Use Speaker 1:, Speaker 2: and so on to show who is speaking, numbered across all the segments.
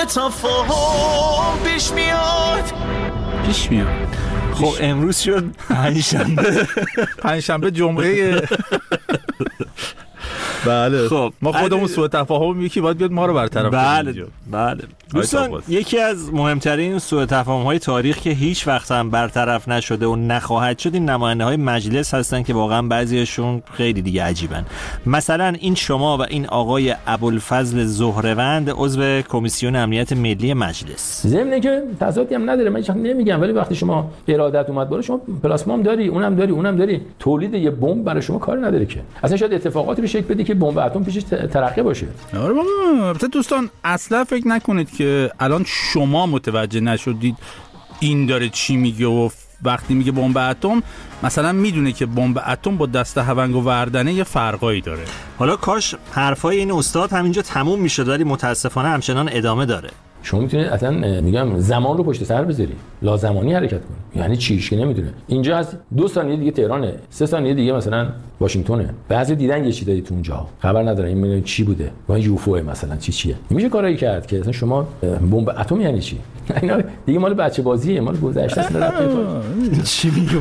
Speaker 1: تفاهم پیش میاد.
Speaker 2: خب امروز شد
Speaker 3: پنجشنبه جمعه. بله
Speaker 2: خب
Speaker 3: ما خودمون سوء تفاهم یکی باید بیاد ما رو برطرف کنه.
Speaker 2: بله دوستان، یکی از مهمترین سوء تفاهم‌های تاریخ که هیچ وقت هم برطرف نشده و نخواهد شد این نماینده‌های مجلس هستن که واقعا بعضیشون خیلی دیگه عجیبن. مثلا این شما و این آقای ابوالفضل زهره‌وند عضو کمیسیون امنیت ملی مجلس.
Speaker 4: ضمن که تضادی هم نداره، من هیچ نمیگم، ولی وقتی شما ارادت اومد بالا، شما پلاسما هم داری، اونم داری، تولید یه بمب برای شما کار نداره که. اصلا شاید اتفاقاتی رو شکل بده که بمب اتم پیشش ترقه باشه.
Speaker 3: آره بابا، دوستان اصلا فکر نکنید که الان شما متوجه نشدید این داره چی میگه و وقتی میگه بمب اتم مثلا میدونه که بمب اتم با دسته هونگ و وردنه یه فرقایی داره.
Speaker 2: حالا کاش حرفای این استاد همینجا تموم میشد، ولی متاسفانه همچنان ادامه داره.
Speaker 4: شما میتونید اصلا میگم زمان رو پشت سر بذاری، لازمانی حرکت کنی. یعنی چیش که نمیدونه. اینجا از 2 ثانیه دیگه تهرانه، 3 ثانیه دیگه مثلا واشنگتونه. بعضی دیدن یه چیزایی تو اونجا خبر نداره این چی بوده، با یوفو مثلا چیه. میشه کارایی کرد که مثلا شما بمب اتم یعنی چی؟ اینا دیگه مال بچه بازیه، مال گذشته است.
Speaker 2: چی میگه؟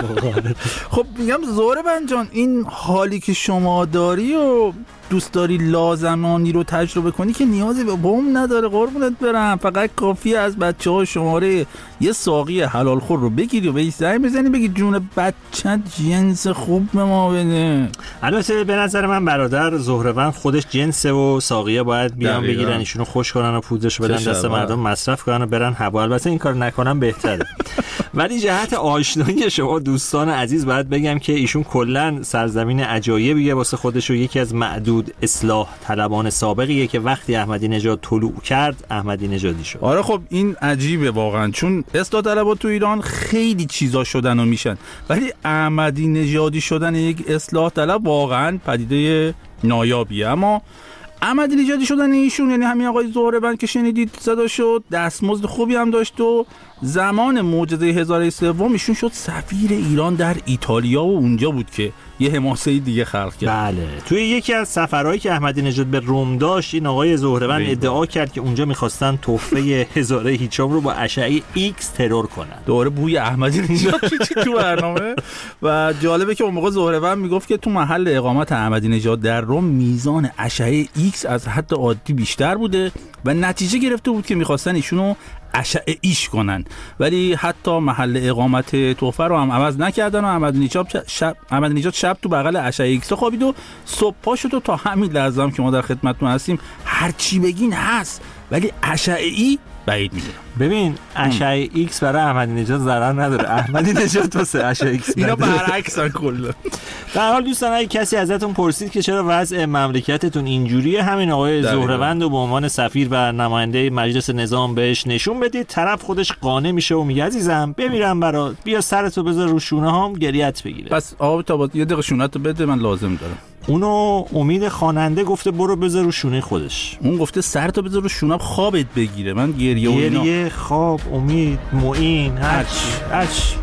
Speaker 3: خب میگم زهره‌وند جان، این حالی که شما داری و دوست داری لازمانی رو تجربه کنی که نیازی به بمب نداره قربونت برم. فقط کافیه از بچه‌ها شماره یه ساقی حلال خور رو بگیری و بهش زنگ بزنی بگی جون بچه‌ت جنس خوب به ما بده.
Speaker 2: البته به نظر من برادر زهره‌وند خودش جنسه و ساقیه باید بیان بگیرن ایشونو خوش کنن و پودرش بدن دست مردم مصرف کنن و برن هوا. البته این کار نکنن بهتره. ولی جهت آشنایی شما دوستان عزیز باید بگم که ایشون کلا سرزمین عجایبیه واسه خودش و یکی از معدود اصلاح طلبان سابقیه که وقتی احمدی نژاد طلوع کرد احمدی نژادی شد.
Speaker 3: آره خب این عجیبه واقعا، چون اصلاح طلبات تو ایران خیلی چیزا شدن و میشن، ولی احمدی نژادی شدن یک اصلاح طلب واقعا پدیده نایابیه. اما احمدی نژادی شدن ایشون یعنی همین آقای زهره‌وند که شنیدید صدا شد، دستمزد خوبی هم داشت و زمان معجزه هزاره سوم ایشون شد سفیر ایران در ایتالیا و اونجا بود که یه حماسه دیگه خلق کرد.
Speaker 2: بله، توی یکی از سفرهایی که احمدی نژاد به روم داشت این آقای زهره‌وند ادعا کرد که اونجا می‌خواستن تحفه هزاره هیچم رو با اشعه ایکس ترور کنن.
Speaker 3: دوره بوی احمدی نژاد تو برنامه. و جالبه که اون موقع زهره‌وند میگفت که تو محل اقامت احمدی نژاد در روم میزان اشعه ایکس از حد عادی بیشتر بوده و نتیجه گرفته بود که می‌خواستن ایشونو اشعه ایش کنن، ولی حتی محل اقامت تحفه رو هم عوض نکردن و احمدی نژاد شب تو بغل اشعه ایکس خوابید و صبح پا شد و تا همین لحظه هم که ما در خدمتتون هستیم هر چی بگین هست، ولی اشعه ای بعید میدونم.
Speaker 2: ببین اشعه ایکس برای احمدی نژاد ضرر نداره، احمدی نژاد واسه اشعه ایکس
Speaker 3: اینا برعکسن کلا.
Speaker 2: در حال دوستان اگه کسی ازتون پرسید که چرا وضع مملکتتون اینجوریه، همین آقای زهره‌وند رو به عنوان سفیر و نماینده مجلس نظام بهش نشون بدید، طرف خودش قانع میشه و میگه عزیزم بمیرم برات، بیا سرتو بذار رو شونه هام گریت بگیره.
Speaker 3: پس آقا تا یه دقیقه شونه‌تو بده من لازم دارم.
Speaker 2: اونو امید خواننده گفته برو بذار رو شونه خودش،
Speaker 3: اون گفته سرتو بذار رو شونم خوابت بگیره. من گریه
Speaker 2: خواب امید معین هرچی باش.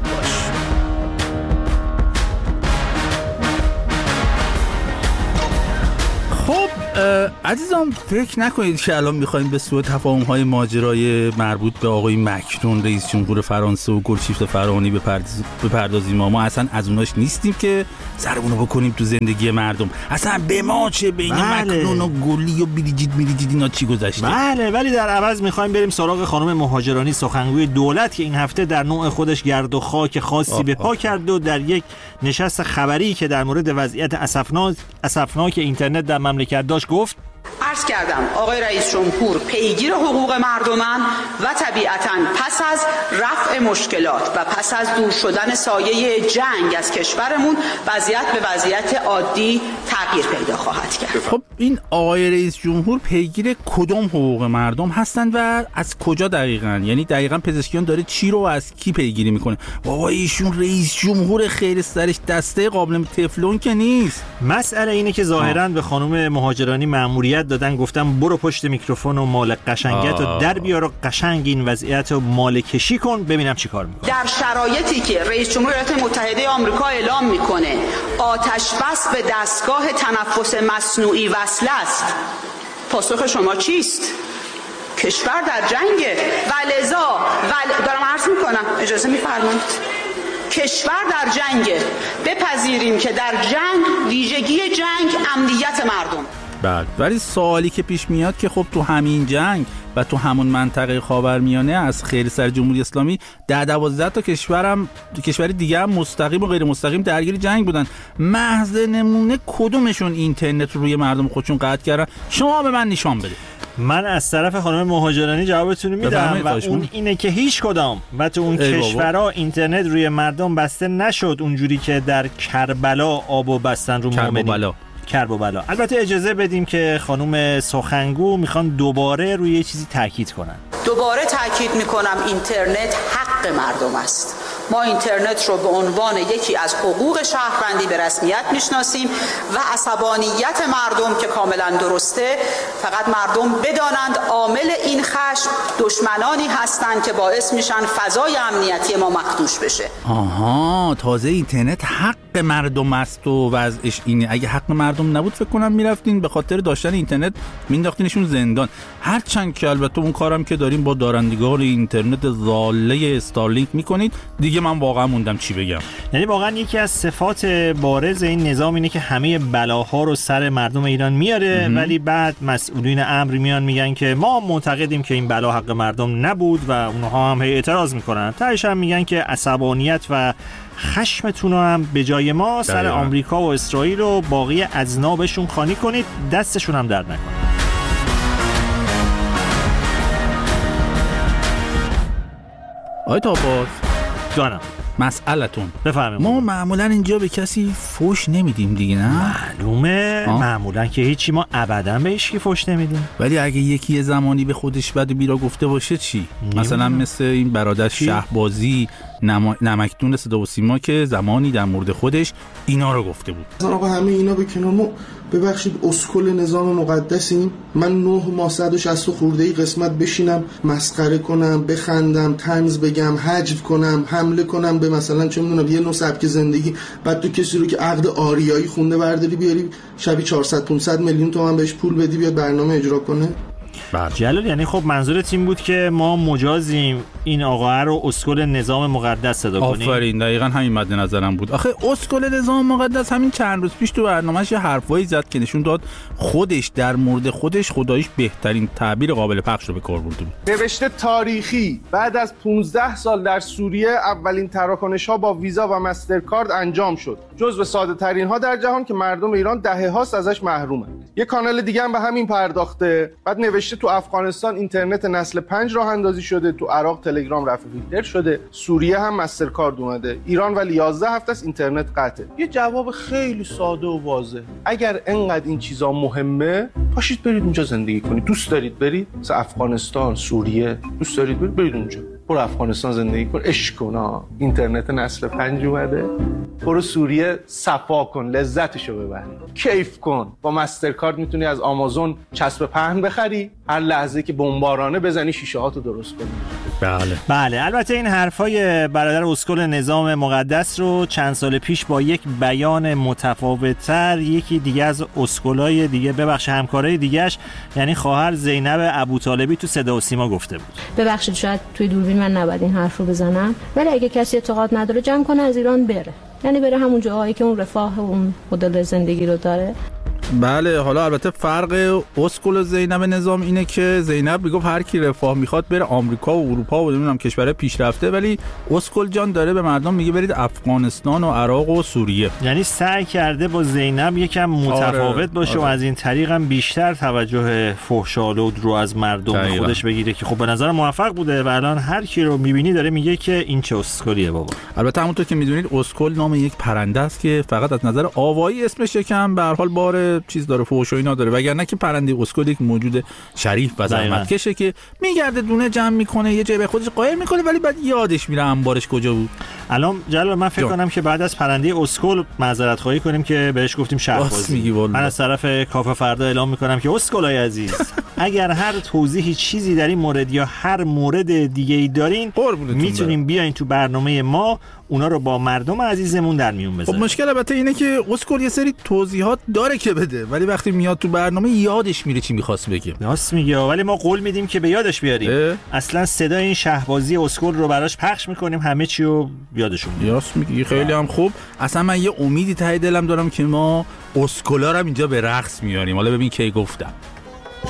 Speaker 3: عزیزان فکر نکنید که الان میخوایم به سوء تفاهم‌های ماجرای مربوط به آقای مکرون رئیس جمهور فرانسه و گلشیفته فراهانی بپردازیم. ما اصلا از اوناش نیستیم که سرمونو بکنیم تو زندگی مردم. اصلا به ما چه بین مکرون و گلی و بریجیت اینا چی گذشته.
Speaker 2: بله، ولی در عوض میخوایم بریم سراغ خانم مهاجرانی سخنگوی دولت که این هفته در نوع خودش گرد و خاک خاصی به پا کرد و در یک نشست خبری که در مورد وضعیت اسفناک اینترنت در مملکت داشت گفت:
Speaker 5: عرض کردم آقای رئیس جمهور پیگیر حقوق مردمان و طبیعتاً پس از رفع مشکلات و پس از دور شدن سایه جنگ از کشورمون وضعیت به وضعیت عادی تغییر پیدا خواهد کرد.
Speaker 3: خب این آقای رئیس جمهور پیگیر کدوم حقوق مردم هستن و از کجا دقیقاً؟ یعنی دقیقاً پزشکیان داره چی رو از کی پیگیری میکنه؟ بابا ایشون رئیس جمهور خیر سرش دسته قابل تفلون که نیست.
Speaker 2: مسئله اینه که ظاهراً به خانم مهاجرانی مأموریت دادن، گفتم برو پشت میکروفون و مال قشنگت رو در بیار و قشنگ این وضعیت رو مال کشی کن ببینم چی کار میکنه.
Speaker 5: در شرایطی که رئیس جمهور ایالات متحده آمریکا اعلام میکنه آتش بس به دستگاه تنفس مصنوعی وصل است، پاسخ شما چیست؟ کشور در جنگه و لذا دارم عرض میکنم، اجازه میفرمایید، کشور در جنگه، بپذیریم که در جنگ ویژگی جنگ امنیت مردم.
Speaker 3: بله، ولی سوالی که پیش میاد که خب تو همین جنگ و تو همون منطقه خاورمیانه از خیلی سر جمهوری اسلامی 12 تا کشوری دیگه هم مستقیم و غیر مستقیم درگیر جنگ بودن. محض نمونه کدومشون اینترنت رو روی مردم خودشون قطع کردن؟ شما به من نشان بده.
Speaker 2: من از طرف خانم مهاجرانی جوابتون میدم و اون اینه که هیچ کدام و تو اون کشورها اینترنت روی مردم بسته نشد اونجوری که در کربلا آبو بستن رو مؤمنین. کرب و بلا. البته اجازه بدیم که خانم سخنگو میخوان دوباره روی یه چیزی تاکید کنن.
Speaker 5: دوباره تاکید میکنم اینترنت حق مردم است. ما اینترنت رو به عنوان یکی از حقوق شهروندی به رسمیت میشناسیم و عصبانیت مردم که کاملا درسته، فقط مردم بدانند عامل این خشم دشمنانی هستند که باعث میشن فضای امنیتی ما مخدوش بشه.
Speaker 3: آها، تازه اینترنت حق مردم است و وضعش اینه. اگه حق مردم نبود فکر کنم میرفتین به خاطر داشتن اینترنت مینداختینشون زندان. هرچند که البته اون کارم که داریم با دارندگان اینترنت ضاله استارلینک میکنید دیگه، من واقعا موندم چی بگم.
Speaker 2: یعنی واقعا یکی از صفات بارز این نظام اینه که همه بلاها رو سر مردم ایران میاره، ولی بعد مسئولین امر میان میگن که ما معتقدیم که این بلا حق مردم نبود و اونها هم اعتراض میکنن. تهش هم میگن که عصبانیت و خشمتون رو هم به جای ما سر آمریکا و اسرائیل و باقی اذنابشون خالی کنید، دستشون هم درد نکنه.
Speaker 3: آی تاباز
Speaker 2: جانم،
Speaker 3: مسئلتون
Speaker 2: بفرمایید.
Speaker 3: ما معمولا اینجا به کسی فوش نمیدیم دیگه، نه؟
Speaker 2: معلومه. معمولا که هیچی، ما ابدا به هیچ کی فوش نمیدیم.
Speaker 3: ولی اگه یکی زمانی به خودش بد و بیرا گفته باشه چی؟ مثلا مثل این برادر شهبازی نمکدون صدا و سیما که زمانی در مورد خودش اینا رو گفته بود.
Speaker 6: آقا همه اینا به کنار، ما ببخشید اسکل نظام مقدسیم. من 9 ماه 160 خورده‌ای قسمت بشینم مسخره کنم، بخندم، طنز بگم، حجو کنم، حمله کنم به مثلا چه میدونم یه نوع سبک زندگی، بعد تو کسی رو که عقد آریایی خونده برداری بیاری شبی 400 500 میلیون تومان بهش پول بدی بیاد برنامه اجرا کنه.
Speaker 2: جلال، یعنی خب منظورت این بود که ما مجازیم این آقا رو اسکل نظام مقدس صدا کنیم؟
Speaker 3: آفرین، دقیقاً همین مد نظرم بود. آخه اسکل نظام مقدس همین چند روز پیش تو برنامه‌اش یه حرفایی زد که نشون داد خودش در مورد خودش خداییش بهترین تعبیر قابل پخش رو به کار برده بود.
Speaker 7: نوشته تاریخی: بعد از 15 سال در سوریه اولین تراکنش‌ها با ویزا و مسترکارد انجام شد، جزو ساده‌ترین ها در جهان که مردم ایران دهه‌هاست ازش محرومن. یه کانال دیگه هم به همین پرداخته. بعد نوشته تو افغانستان اینترنت نسل 5 راه اندازی شده، تو عراق تلگرام رفع فیلتر شده، سوریه هم مسترکارد اومده، ایران ولی 11 هفته است اینترنت قطعه. یه جواب خیلی ساده و واضح: اگر انقدر این چیزا مهمه، پاشید برید اونجا زندگی کنید. دوست دارید برید مثلا افغانستان، سوریه، دوست دارید برید اونجا. برو افغانستان زندگی کن، عشق کن. اینترنت نسل 5 اومده. برو سوریه صفا کن، لذتشو ببر، کیف کن. با مسترکارد میتونی از آمازون چسب پهن بخری، هر لحظه که بمبارانه بزنی شیشه هاتو درست کنی.
Speaker 2: بله. البته این حرفای برادر اسکل نظام مقدس رو چند سال پیش با یک بیان متفاوت‌تر یکی دیگه از اسکلای دیگه، ببخش همکارای دیگه‌اش، یعنی خواهر زینب ابوطالبی تو صدا و سیما گفته بود.
Speaker 8: ببخشید شاید توی دوربین من نباید این حرف رو بزنم، ولی اگه کسی اعتقاد نداره جمع کنه از ایران بره، یعنی بره همون جاهایی که اون رفاه و اون مدل زندگی رو داره.
Speaker 3: بله، حالا البته فرق اسکل و زینب نظام اینه که زینب میگفت هر کی رفاه میخواد بره آمریکا و اروپا و نمیدونم کشورهای پیشرفته، ولی اسکل جان داره به مردم میگه برید افغانستان و عراق و سوریه.
Speaker 2: یعنی سعی کرده با زینب یکم متفاوت باشه و از این طریق هم بیشتر توجه فحش‌آلود رو از مردم خودش بگیره که خب به نظر موفق بوده و الان هر کی رو میبینی داره میگه که این چه اسکلیه بابا.
Speaker 3: البته همونطور که میدونید اسکل نام یک پرنده است که فقط از نظر آوایی اسمش یکم به هر حال بار چیز داره، فحش و اینا داره، وگرنه که پرنده اسکل یک موجود شریف و زحمتکشه که میگرده دونه جمع میکنه، یه جای به خودش قایم میکنه، ولی بعد یادش میره انبارش کجا بود.
Speaker 2: الان جلال من فکر کنم که بعد از پرنده اسکل معذرت خواهی کنیم که بهش گفتیم شهبازی. من از طرف کافه فردا اعلام میکنم که اسکلای عزیز اگر هر توضیحی چیزی در این مورد یا هر مورد دیگه ای دارین میتونیم بیاین تو برنامه ما اونا رو با مردم عزیزمون در میون بذاریم.
Speaker 3: خب مشکل البته اینه که اسکول یه سری توضیحات داره که بده، ولی وقتی میاد تو برنامه یادش میره چی می‌خواست بگه.
Speaker 2: راست میگه، ولی ما قول میدیم که به یادش بیاریم. اصلا صدای این شهبازی اسکول رو براش پخش میکنیم، همه چی رو یادشون میاد.
Speaker 3: راست میگی، خیلی هم خوب. اصلا من یه امیدی ته دلم دارم که ما اسکولا رو اینجا به رقص میاریم. حالا ببین کی گفتم.